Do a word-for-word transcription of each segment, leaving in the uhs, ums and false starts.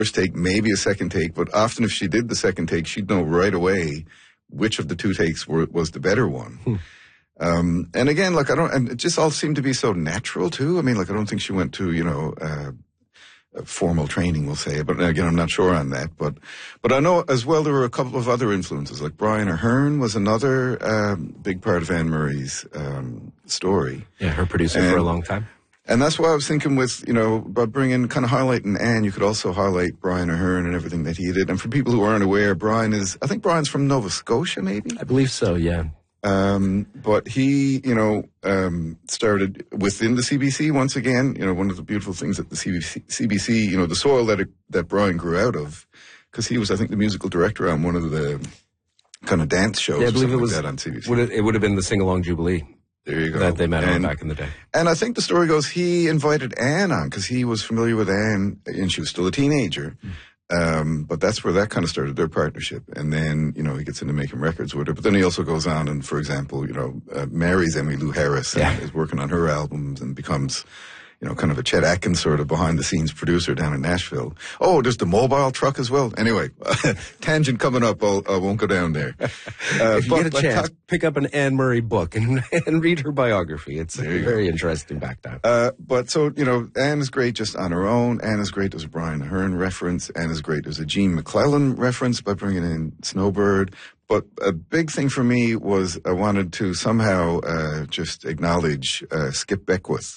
first take, maybe a second take, but often if she did the second take, she'd know right away which of the two takes were, was the better one. Hmm. Um, and again, like I don't, and it just all seemed to be so natural too. I mean, like I don't think she went to, you know, uh, formal training, we'll say, but again, I'm not sure on that. But, but I know as well there were a couple of other influences, like Brian Aherne was another um, big part of Anne Murray's um, story. Yeah, her producer and, for a long time. And that's why I was thinking with, you know, by bringing, kind of highlighting Anne, you could also highlight Brian Aherne and everything that he did. And for people who aren't aware, Brian is, I think Brian's from Nova Scotia, maybe? I believe so, yeah. Um, but he, you know, um, started within the C B C once again. You know, one of the beautiful things at the C B C, C B C you know, the soil that it, that Brian grew out of, because he was, I think, the musical director on one of the kind of dance shows. Yeah, I believe it was like that on C B C. Would it, it would have been the Sing Along Jubilee. There you go. That they met and, on back in the day. And I think the story goes he invited Anne on because he was familiar with Anne, and she was still a teenager. Mm. Um, but that's where that kind of started their partnership. And then, you know, he gets into making records with her. But then he also goes on and, for example, you know, uh, marries Emmylou Harris and yeah. is working on her albums and becomes, you know, kind of a Chet Atkins sort of behind-the-scenes producer down in Nashville. Oh, there's the mobile truck as well. Anyway, tangent coming up. I'll, I won't go down there. Uh, if you get a chance, talk- pick up an Anne Murray book and, and read her biography. It's a very go. interesting background. Uh, but so, you know, Anne is great just on her own. Anne is great as a Brian Aherne reference. Anne is great as a Gene MacLellan reference by bringing in Snowbird. But a big thing for me was I wanted to somehow uh, just acknowledge uh, Skip Beckwith.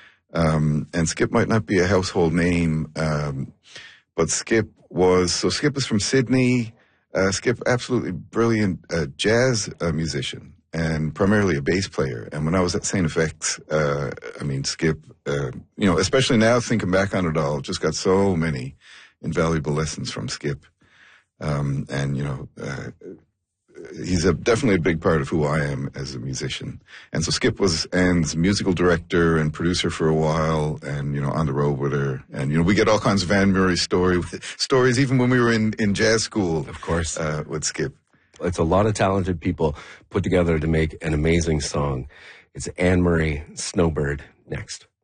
Um, and Skip might not be a household name, um, but Skip was, so Skip is from Sydney. Uh, Skip, absolutely brilliant uh, jazz uh, musician and primarily a bass player. And when I was at Saint F X, uh, I mean, Skip, uh, you know, especially now thinking back on it all, just got so many invaluable lessons from Skip. Um, and, you know, uh, he's a, definitely a big part of who I am as a musician. And so Skip was Anne's musical director and producer for a while and, you know, on the road with her. And, you know, we get all kinds of Anne Murray story, stories even when we were in, in jazz school. Of course. Uh, with Skip. It's a lot of talented people put together to make an amazing song. It's Anne Murray, Snowbird, next.